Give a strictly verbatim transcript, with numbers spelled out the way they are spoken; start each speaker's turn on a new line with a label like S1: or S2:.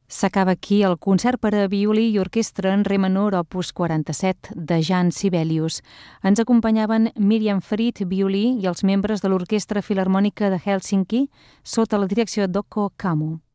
S1: S'acaba aquí el concert per a violí i orquestra en re menor opus quaranta-set de Jan Sibelius. Ens acompanyaven Miriam Fried, violí, i els membres de l'Orquestra Filharmònica de Hèlsinki sota la direcció d'Okko Kammo.